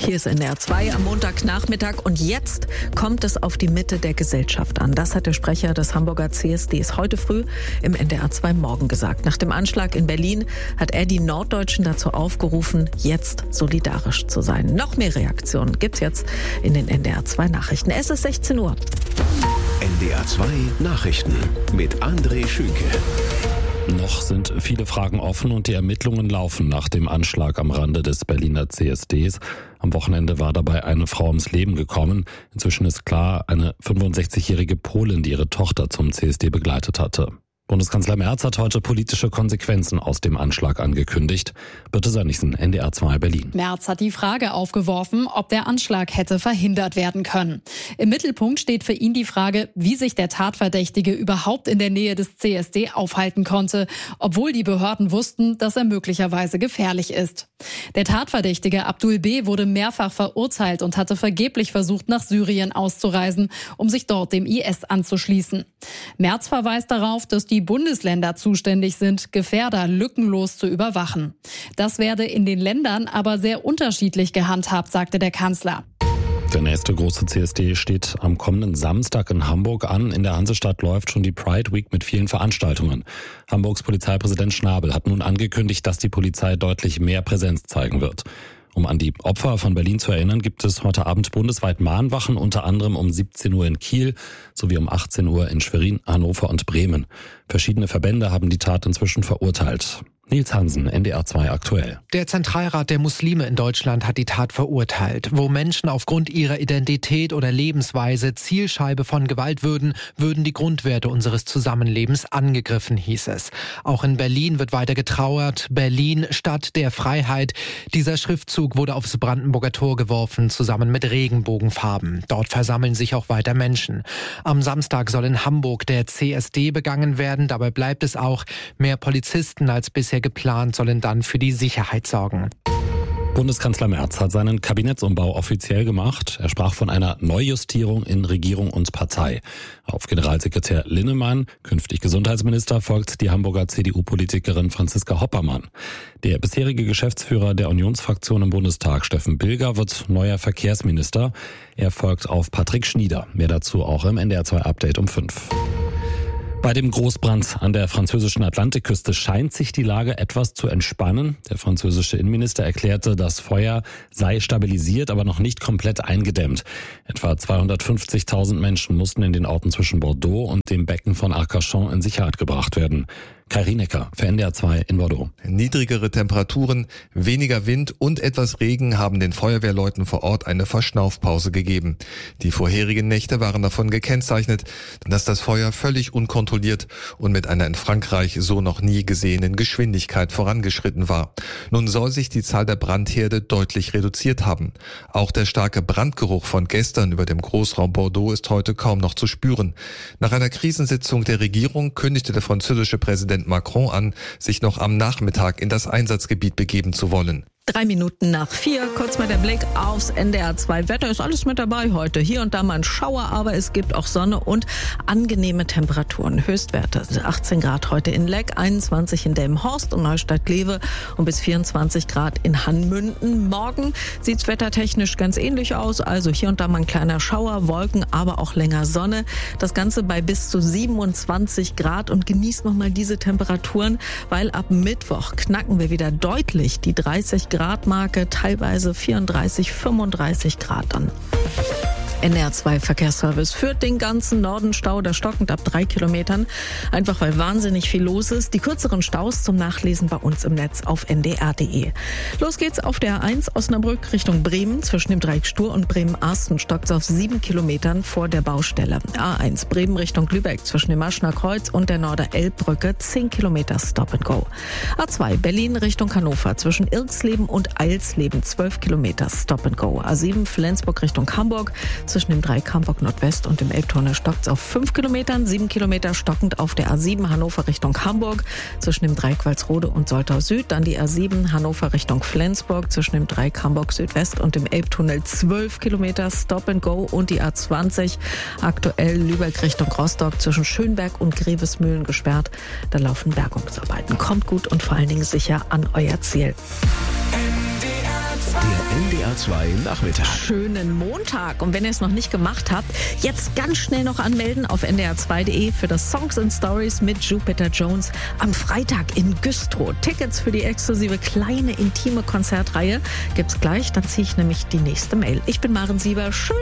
Hier ist NDR 2 am Montagnachmittag und jetzt kommt es auf die Mitte der Gesellschaft an. Das hat der Sprecher des Hamburger CSDs heute früh im NDR 2 Morgen gesagt. Nach dem Anschlag in Berlin hat er die Norddeutschen dazu aufgerufen, jetzt solidarisch zu sein. Noch mehr Reaktionen gibt's jetzt in den NDR 2 Nachrichten. Es ist 16 Uhr. NDR 2 Nachrichten mit André Schünke. Noch sind viele Fragen offen und die Ermittlungen laufen nach dem Anschlag am Rande des Berliner CSDs. Am Wochenende war dabei eine Frau ums Leben gekommen. Inzwischen ist klar, eine 65-jährige Polin, die ihre Tochter zum CSD begleitet hatte. Bundeskanzler Merz hat heute politische Konsequenzen aus dem Anschlag angekündigt. Birte Sönnigsen, NDR 2 Berlin. Merz hat die Frage aufgeworfen, ob der Anschlag hätte verhindert werden können. Im Mittelpunkt steht für ihn die Frage, wie sich der Tatverdächtige überhaupt in der Nähe des CSD aufhalten konnte, obwohl die Behörden wussten, dass er möglicherweise gefährlich ist. Der Tatverdächtige Abdul B. wurde mehrfach verurteilt und hatte vergeblich versucht, nach Syrien auszureisen, um sich dort dem IS anzuschließen. Merz verweist darauf, dass die Bundesländer zuständig sind, Gefährder lückenlos zu überwachen. Das werde in den Ländern aber sehr unterschiedlich gehandhabt, sagte der Kanzler. Der nächste große CSD steht am kommenden Samstag in Hamburg an. In der Hansestadt läuft schon die Pride Week mit vielen Veranstaltungen. Hamburgs Polizeipräsident Schnabel hat nun angekündigt, dass die Polizei deutlich mehr Präsenz zeigen wird. Um an die Opfer von Berlin zu erinnern, gibt es heute Abend bundesweit Mahnwachen, unter anderem um 17 Uhr in Kiel sowie um 18 Uhr in Schwerin, Hannover und Bremen. Verschiedene Verbände haben die Tat inzwischen verurteilt. Nils Hansen, NDR 2 aktuell. Der Zentralrat der Muslime in Deutschland hat die Tat verurteilt. Wo Menschen aufgrund ihrer Identität oder Lebensweise Zielscheibe von Gewalt würden die Grundwerte unseres Zusammenlebens angegriffen, hieß es. Auch in Berlin wird weiter getrauert. Berlin, Stadt der Freiheit. Dieser Schriftzug wurde aufs Brandenburger Tor geworfen, zusammen mit Regenbogenfarben. Dort versammeln sich auch weiter Menschen. Am Samstag soll in Hamburg der CSD begangen werden. Dabei bleibt es auch. Mehr Polizisten als bisher geplant sollen dann für die Sicherheit sorgen. Bundeskanzler Merz hat seinen Kabinettsumbau offiziell gemacht. Er sprach von einer Neujustierung in Regierung und Partei. Auf Generalsekretär Linnemann, künftig Gesundheitsminister, folgt die Hamburger CDU-Politikerin Franziska Hoppermann. Der bisherige Geschäftsführer der Unionsfraktion im Bundestag, Steffen Bilger, wird neuer Verkehrsminister. Er folgt auf Patrick Schnieder. Mehr dazu auch im NDR 2 Update um 5. Bei dem Großbrand an der französischen Atlantikküste scheint sich die Lage etwas zu entspannen. Der französische Innenminister erklärte, das Feuer sei stabilisiert, aber noch nicht komplett eingedämmt. Etwa 250.000 Menschen mussten in den Orten zwischen Bordeaux und dem Becken von Arcachon in Sicherheit gebracht werden. Kai Rienecker für NDR 2 in Bordeaux. Niedrigere Temperaturen, weniger Wind und etwas Regen haben den Feuerwehrleuten vor Ort eine Verschnaufpause gegeben. Die vorherigen Nächte waren davon gekennzeichnet, dass das Feuer völlig unkontrolliert und mit einer in Frankreich so noch nie gesehenen Geschwindigkeit vorangeschritten war. Nun soll sich die Zahl der Brandherde deutlich reduziert haben. Auch der starke Brandgeruch von gestern über dem Großraum Bordeaux ist heute kaum noch zu spüren. Nach einer Krisensitzung der Regierung kündigte der französische Präsident Macron an, sich noch am Nachmittag in das Einsatzgebiet begeben zu wollen. 3:03, kurz mal der Blick aufs NDR 2 Wetter. Ist alles mit dabei heute. Hier und da mal ein Schauer, aber es gibt auch Sonne und angenehme Temperaturen. Höchstwerte 18 Grad heute in Leck, 21 in Delmenhorst und Neustadt-Glewe und bis 24 Grad in Hannmünden. Morgen sieht's wettertechnisch ganz ähnlich aus. Also hier und da mal ein kleiner Schauer, Wolken, aber auch länger Sonne. Das Ganze bei bis zu 27 Grad und genießt nochmal diese Temperaturen, weil ab Mittwoch knacken wir wieder deutlich die 30 Grad Marke, teilweise 34, 35 Grad dann. NDR 2 Verkehrsservice führt den ganzen Norden Stau, da stockend ab 3 Kilometern, einfach weil wahnsinnig viel los ist. Die kürzeren Staus zum Nachlesen bei uns im Netz auf ndr.de. Los geht's auf der A1 Osnabrück Richtung Bremen. Zwischen dem Dreieck Stur und Bremen-Arsten stockt's auf 7 Kilometern vor der Baustelle. A1 Bremen Richtung Lübeck zwischen dem Maschner Kreuz und der Norder-Elb-Brücke 10 Kilometer Stop and Go. A2 Berlin Richtung Hannover zwischen Irksleben und Eilsleben 12 Kilometer Stop and Go. A7 Flensburg Richtung Hamburg zwischen dem Dreieck Hamburg Nordwest und dem Elbtunnel stockt's auf 5 Kilometern, 7 Kilometer stockend auf der A7 Hannover Richtung Hamburg, zwischen dem Dreieck Walsrode und Soltau Süd, dann die A7 Hannover Richtung Flensburg, zwischen dem Dreieck Hamburg Südwest und dem Elbtunnel 12 Kilometer Stop and Go und die A20 aktuell Lübeck Richtung Rostock zwischen Schönberg und Grevesmühlen gesperrt. Da laufen Bergungsarbeiten. Kommt gut und vor allen Dingen sicher an euer Ziel. Der NDR NDR 2 Nachmittag. Schönen Montag. Und wenn ihr es noch nicht gemacht habt, jetzt ganz schnell noch anmelden auf ndr2.de für das Songs and Stories mit Jupiter Jones am Freitag in Güstrow. Tickets für die exklusive kleine intime Konzertreihe gibt's gleich. Dann ziehe ich nämlich die nächste Mail. Ich bin Maren Sieber. Schön